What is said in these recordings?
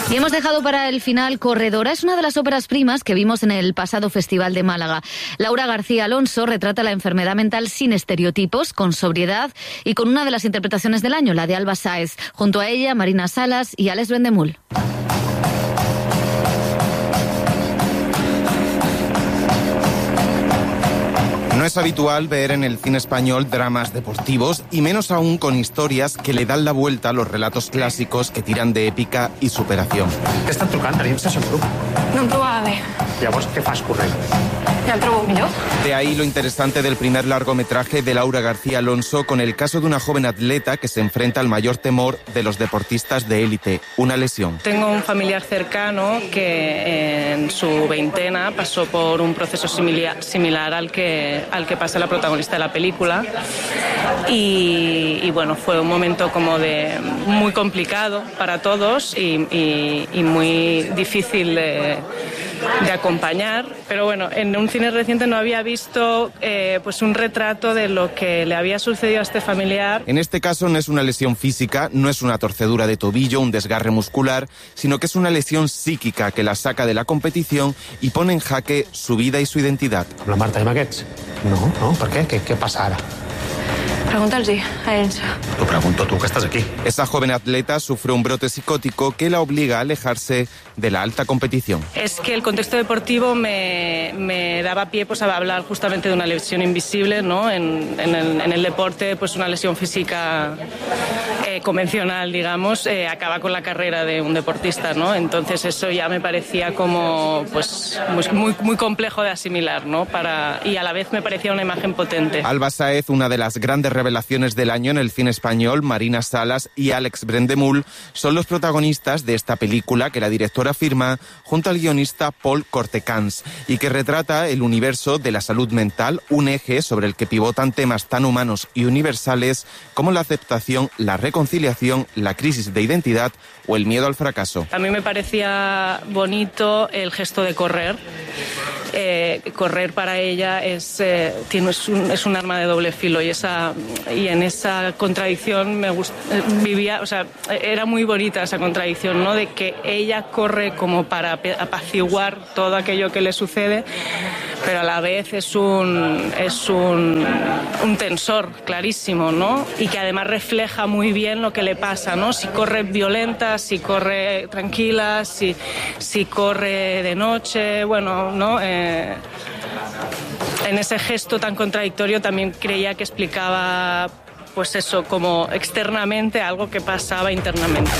Y hemos dejado para el final Corredora. Es una de las óperas primas que vimos en el pasado Festival de Málaga. Laura García Alonso retrata la enfermedad mental sin estereotipos, con sobriedad y con una de las interpretaciones del año, la de Alba Sáez. Junto a ella, Marina Salas y Àlex Brendemul. No es habitual ver en el cine español dramas deportivos y menos aún con historias que le dan la vuelta a los relatos clásicos que tiran de épica i superació. Què estan trucant? Tenim sessió en grup. No em trobava bé. Llavors, què fas corrent? Ja em trobo millor. De ahí lo interesante del primer largometraje de Laura García Alonso con el caso de una joven atleta que se enfrenta al mayor temor de los deportistas de élite, una lesión. Tengo un familiar cercano que en su veintena pasó por un proceso similar al que pasa la protagonista de la película y bueno, fue un momento como de muy complicado para todos y muy difícil de acompañar, pero bueno, en un cine reciente no había visto pues un retrato de lo que le había sucedido a este familiar. En este caso no es una lesión física, no es una torcedura de tobillo, un desgarre muscular, sino que es una lesión psíquica que la saca de la competición y pone en jaque su vida y su identidad. La Marta i amb aquests? No, per què? Què passa ara? Pregunta'ls-hi a ells. T'ho pregunto tú, que estás aquí. Esa joven atleta sufre un brote psicótico que la obliga a alejarse de la alta competición. Es que el contexto deportivo me daba pie pues, a hablar justamente de una lesión invisible, ¿no? En el deporte, pues una lesión física convencional, digamos, acaba con la carrera de un deportista, ¿no? Entonces eso ya me parecía como pues muy complejo de asimilar, ¿no? Y a la vez me parecía una imagen potente. Alba Sáez, una de las grandes revelaciones del año en el cine español, Marina Salas y Àlex Brendemul son los protagonistas de esta película que la directora firma junto al guionista Paul Cortecans y que retrata el universo de la salud mental, un eje sobre el que pivotan temas tan humanos y universales como la aceptación, la reconciliación, la crisis de identidad o el miedo al fracaso. A mí me parecía bonito el gesto de correr. Correr para ella es un arma de doble filo y en esa contradicción vivía, o sea, era muy bonita esa contradicción, ¿no? De que ella corre como para apaciguar todo aquello que le sucede, pero a la vez es un tensor clarísimo, ¿no? Y que además refleja muy bien lo que le pasa, ¿no? Si corre violenta, si corre tranquila, si corre de noche, bueno, ¿no? En ese gesto tan contradictorio también creía que explicaba, pues eso, como externamente algo que pasaba internamente.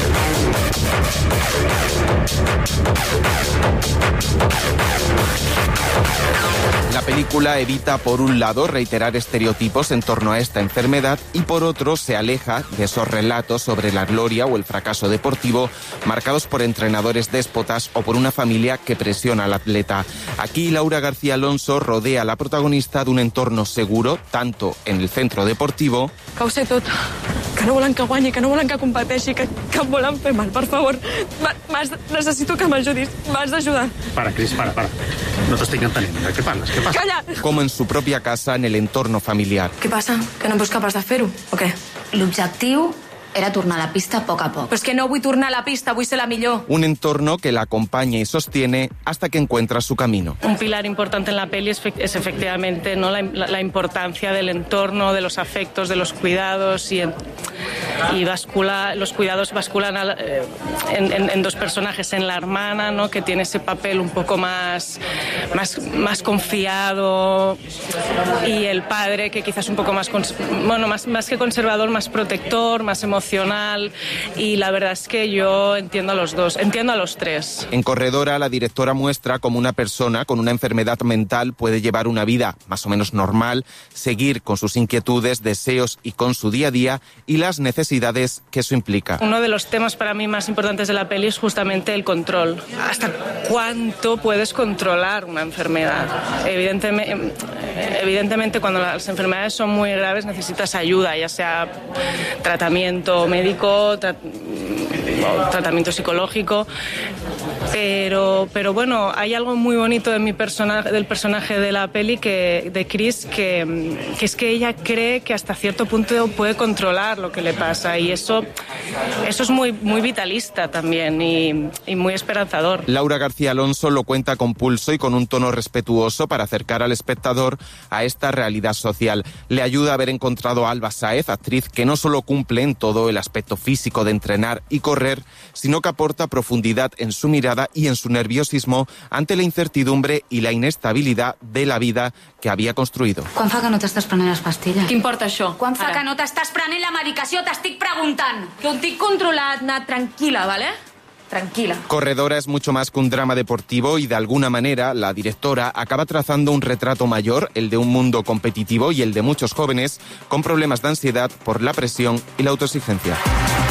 La película evita, por un lado, reiterar estereotipos en torno a esta enfermedad y, por otro, se aleja de esos relatos sobre la gloria o el fracaso deportivo marcados por entrenadores déspotas o por una familia que presiona al atleta. Aquí, Laura García Alonso rodea a la protagonista de un entorno seguro, tanto en el centro deportivo... Que ho sé tot, que no volen que guanyi, que no volen que competeixi, que em volen fer mal, per favor. Necessito que m'ajudis, m'has d'ajudar. Para, Cris, para. No t'estic entenent. Què parles? Què passa? Calla! Como en su propia casa, en el entorno familiar. Què passa? Que no em veus capaç de fer-ho, o què? L'objectiu era tornar a la pista a poc a poc. Però és que no vull tornar a la pista, vull ser la millor. Un entorno que la acompaña y sostiene hasta que encuentra su camino. Un pilar importante en la peli es efectivamente, ¿no? la importancia del entorno, de los afectos, de los cuidados y los cuidados basculan en dos personajes, en la hermana, ¿no? Que tiene ese papel un poco más confiado, y el padre que quizás un poco más que conservador, más protector, más emocional, y la verdad es que yo entiendo a los dos, entiendo a los tres. En Corredora, la directora muestra cómo una persona con una enfermedad mental puede llevar una vida más o menos normal, seguir con sus inquietudes, deseos y con su día a día y las necesidades que eso implica. Uno de los temas para mí más importantes de la peli es justamente el control. ¿Hasta cuánto puedes controlar una enfermedad? Evidentemente cuando las enfermedades son muy graves necesitas ayuda, ya sea tratamiento médico, tratamiento psicológico, pero bueno, hay algo muy bonito del personaje de la peli, de Chris, que es que ella cree que hasta cierto punto puede controlar lo que le pasa, y eso es muy, muy vitalista también y muy esperanzador. Laura García Alonso lo cuenta con pulso y con un tono respetuoso para acercar al espectador a esta realidad social. Le ayuda a haber encontrado a Alba Sáez, actriz que no solo cumple en todo el aspecto físico de entrenar y correr, sino que aporta profundidad en su mirada y en su nerviosismo ante la incertidumbre y la inestabilidad de la vida que havia construïdo. Quan fa que no t'estàs prenent les pastilles? Què importa això? Quan fa que no t'estàs prenent la medicació? T'estic preguntant. Que ho tinc controlat, Nat, tranquil·la, ¿vale? Tranquila. Corredora es mucho más que un drama deportivo y de alguna manera la directora acaba trazando un retrato mayor, el de un mundo competitivo y el de muchos jóvenes con problemas de ansiedad por la presión y la autoexigencia.